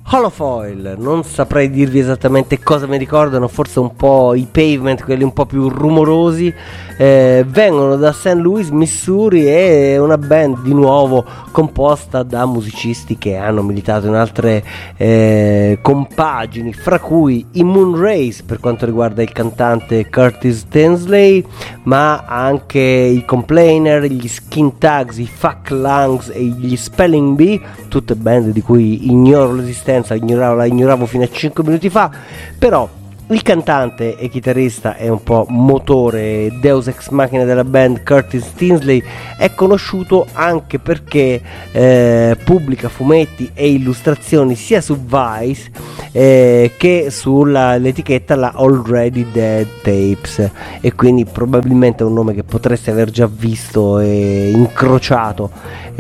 Holofoil, non saprei dirvi esattamente cosa mi ricordano, forse un po' i Pavement, quelli un po' più rumorosi. Vengono da St. Louis, Missouri, e è una band di nuovo composta da musicisti che hanno militato in altre compagini, fra cui i Moonrays per quanto riguarda il cantante Curtis Tinsley, ma anche i Complainer, gli Skin Tags, i Fuck Lungs e gli Spelling Bee, tutte band di cui ignoro l'esistenza, la ignoravo fino a 5 minuti fa, però il cantante e chitarrista è un po' motore, deus ex machina della band. Curtis Tinsley è conosciuto anche perché pubblica fumetti e illustrazioni sia su Vice che sull'etichetta la Already Dead Tapes, e quindi probabilmente è un nome che potreste aver già visto e incrociato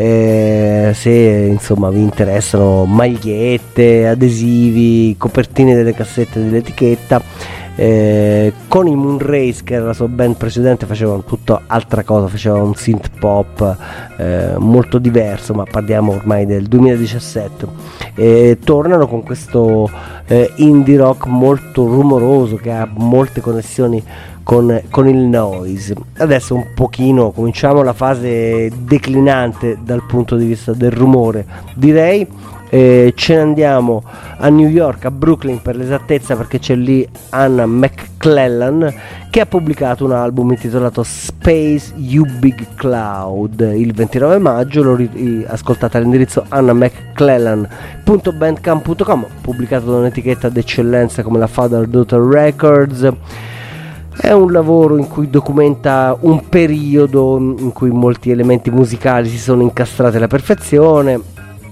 se insomma vi interessano magliette, adesivi, copertine delle cassette dell'etichetta. Con i Moonrays, che era la sua band precedente, facevano tutta altra cosa, facevano un synth pop molto diverso, ma parliamo ormai del 2017. Tornano con questo indie rock molto rumoroso che ha molte connessioni con il noise. Adesso un pochino cominciamo la fase declinante dal punto di vista del rumore, direi. Ce ne andiamo a New York, a Brooklyn per l'esattezza, perché c'è lì Anna McClellan che ha pubblicato un album intitolato Space You Big Cloud il 29 maggio. Ascoltate all'indirizzo annamcclellan.bandcamp.com, pubblicato da un'etichetta d'eccellenza come la Father Daughter Records. È un lavoro in cui documenta un periodo in cui molti elementi musicali si sono incastrati alla perfezione.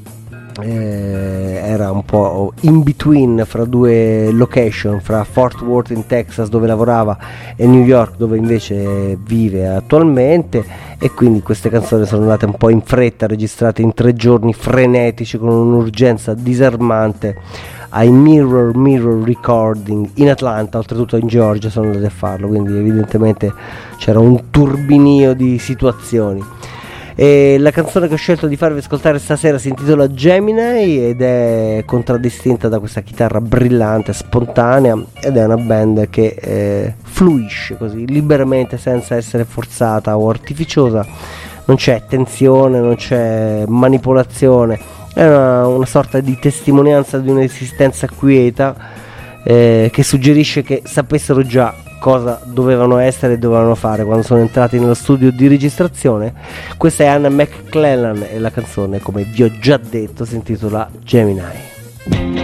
Era un po' in between fra due location, fra Fort Worth in Texas dove lavorava e New York dove invece vive attualmente, e quindi queste canzoni sono andate un po' in fretta, registrate in 3 giorni frenetici con un'urgenza disarmante ai Mirror Recording in Atlanta, oltretutto in Georgia sono andati a farlo, quindi evidentemente c'era un turbinio di situazioni. E la canzone che ho scelto di farvi ascoltare stasera si intitola Gemini ed è contraddistinta da questa chitarra brillante, spontanea, ed è una band che fluisce così liberamente senza essere forzata o artificiosa. Non c'è tensione, non c'è manipolazione, è una sorta di testimonianza di un'esistenza quieta che suggerisce che sapessero già cosa dovevano essere e dovevano fare quando sono entrati nello studio di registrazione. Questa è Anna McClellan e la canzone, come vi ho già detto, si intitola Gemini.